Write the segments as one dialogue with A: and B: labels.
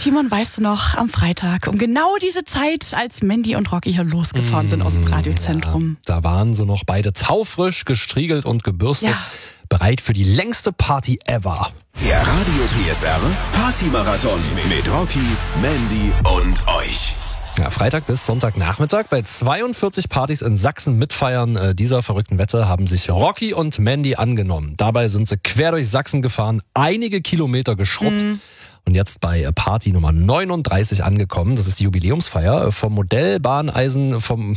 A: Timon, weißt du noch, am Freitag um genau diese Zeit, als Mandy und Rocky hier losgefahren sind aus dem Radiozentrum.
B: Ja, da waren sie noch beide taufrisch, gestriegelt und gebürstet, bereit für die längste Party ever.
C: Der Radio PSR Party-Marathon mit Rocky, Mandy und euch.
B: Ja, Freitag bis Sonntagnachmittag bei 42 Partys in Sachsen mitfeiern dieser verrückten Wette haben sich Rocky und Mandy angenommen. Dabei sind sie quer durch Sachsen gefahren, einige Kilometer geschrubbt. Und jetzt bei Party Nummer 39 angekommen. Das ist die Jubiläumsfeier vom Modellbahneisen vom...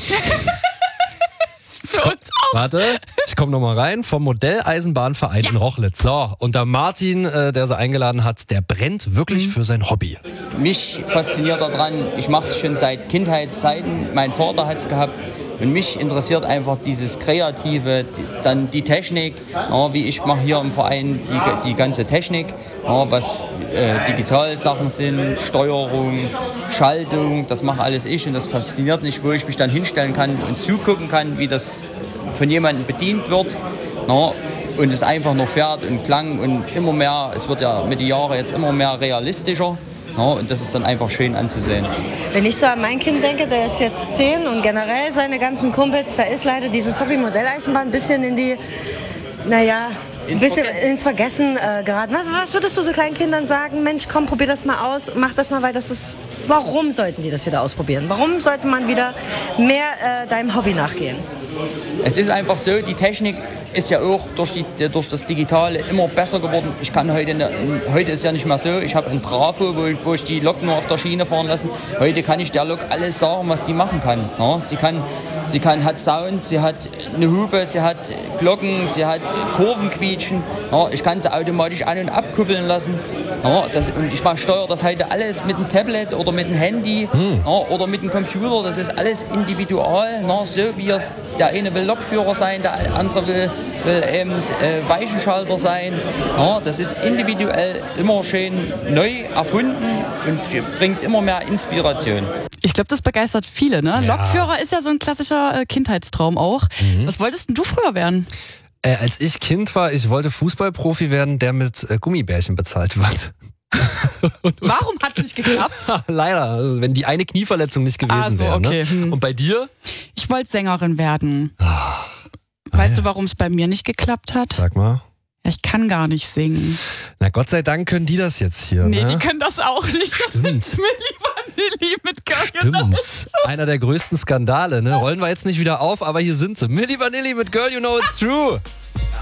B: ich komme nochmal rein. Vom Modelleisenbahnverein in Rochlitz. So, und der Martin, der sie eingeladen hat, der brennt wirklich für sein Hobby.
D: Mich fasziniert daran, ich mache es schon seit Kindheitszeiten. Mein Vater hat es gehabt. Und mich interessiert einfach dieses Kreative, dann die Technik, wie ich mache hier im Verein die ganze Technik, was Digitalsachen sind, Steuerung, Schaltung, das mache alles ich und das fasziniert mich, wo ich mich dann hinstellen kann und zugucken kann, wie das von jemandem bedient wird. Und es einfach noch fährt und klang und immer mehr, es wird ja mit den Jahren jetzt immer mehr realistischer. Und das ist dann einfach schön anzusehen.
E: Wenn ich so an mein Kind denke, der ist jetzt 10 und generell seine ganzen Kumpels, da ist leider dieses Hobby Modelleisenbahn ein bisschen in die, ins Vergessen geraten. Was würdest du so kleinen Kindern sagen? Mensch, komm, probier das mal aus, mach das mal, weil das ist, warum sollten die das wieder ausprobieren? Warum sollte man wieder mehr deinem Hobby nachgehen?
D: Es ist einfach so, die Technik ist ja auch durch das Digitale immer besser geworden. Ich kann heute ist ja nicht mehr so, ich habe ein Trafo, wo ich die Lok nur auf der Schiene fahren lassen. Heute kann ich der Lok alles sagen, was die machen kann. Sie hat Sound, sie hat eine Hupe, sie hat Glocken, sie hat Kurvenquietschen. Ich kann sie automatisch an- und abkuppeln lassen. Und ich steuere das heute alles mit einem Tablet oder mit einem Handy oder mit einem Computer. Das ist alles individual, so wie der eine will Lokführer sein, der andere will eben Weichenschalter sein. Das ist individuell immer schön neu erfunden und bringt immer mehr Inspiration.
A: Ich glaube, das begeistert viele, ne?
B: Ja.
A: Lokführer ist ja so ein klassischer Kindheitstraum auch. Was wolltest denn du früher werden?
B: Als ich Kind war, ich wollte Fußballprofi werden, der mit Gummibärchen bezahlt wird.
A: Warum hat es nicht geklappt?
B: Leider, also wenn die eine Knieverletzung nicht gewesen wäre.
A: okay.
B: Ne? Und bei dir?
A: Ich wollte Sängerin werden. Weißt du, warum es bei mir nicht geklappt hat?
B: Sag mal.
A: Ja, ich kann gar nicht singen.
B: Na Gott sei Dank können die das jetzt hier.
A: Nee,
B: ne?
A: die können das auch nicht. Das sind Milli Vanilli mit Girl You Know It's
B: Stimmt. Einer der größten Skandale, ne? Rollen wir jetzt nicht wieder auf, aber hier sind sie. Milli Vanilli mit Girl You Know It's True.